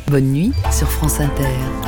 Bonne nuit sur France Inter.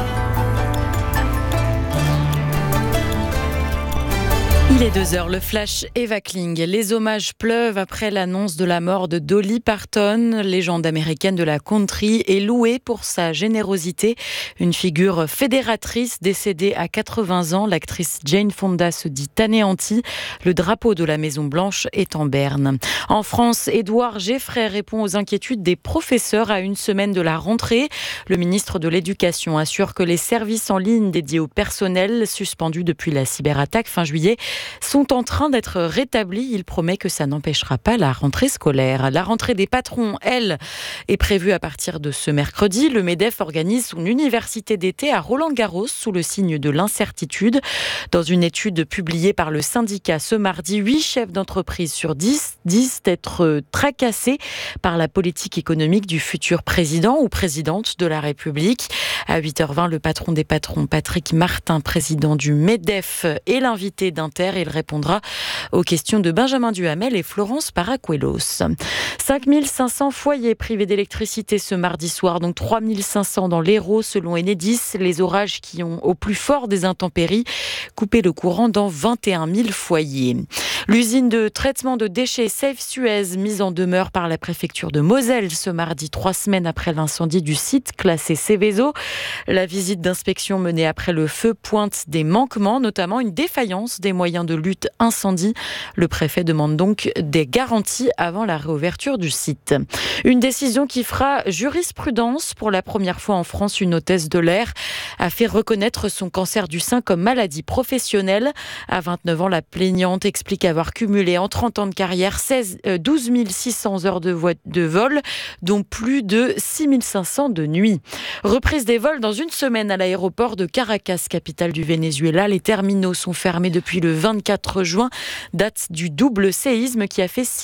Il est 2h, le flash Eva Kling. Les hommages pleuvent après l'annonce de la mort de Dolly Parton, légende américaine de la country, et louée pour sa générosité. Une figure fédératrice décédée à 80 ans, l'actrice Jane Fonda se dit anéantie. Le drapeau de la Maison Blanche est en berne. En France, Édouard Geffray répond aux inquiétudes des professeurs à une semaine de la rentrée. Le ministre de l'Éducation assure que les services en ligne dédiés au personnel, suspendus depuis la cyberattaque fin juillet, sont en train d'être rétablis. Il promet que ça n'empêchera pas la rentrée scolaire. La rentrée des patrons, elle, est prévue à partir de ce mercredi. Le MEDEF organise son université d'été à Roland-Garros sous le signe de l'incertitude. Dans une étude publiée par le syndicat ce mardi, 8 chefs d'entreprise sur 10 disent être tracassés par la politique économique du futur président ou présidente de la République. À 8h20, le patron des patrons, Patrick Martin, président du MEDEF, est l'invité d'Inter. Il répondra aux questions de Benjamin Duhamel et Florence Paracuelos. 5500 foyers privés d'électricité ce mardi soir, donc 3500 dans l'Hérault selon Enedis. Les orages qui ont au plus fort des intempéries coupé le courant dans 21 000 foyers. L'usine de traitement de déchets Safe Suez, mise en demeure par la préfecture de Moselle ce mardi, 3 semaines après l'incendie du site classé Seveso. La visite d'inspection menée après le feu pointe des manquements, notamment une défaillance des moyens de lutte incendie. Le préfet demande donc des garanties avant la réouverture du site. Une décision qui fera jurisprudence. Pour la première fois en France, une hôtesse de l'air a fait reconnaître son cancer du sein comme maladie professionnelle. À 29 ans, la plaignante explique avoir cumulé en 30 ans de carrière 12 600 heures de vol, dont plus de 6 500 de nuit. Reprise des vols dans une semaine à l'aéroport de Caracas, capitale du Venezuela. Les terminaux sont fermés depuis le 24 juin, date du double séisme qui a fait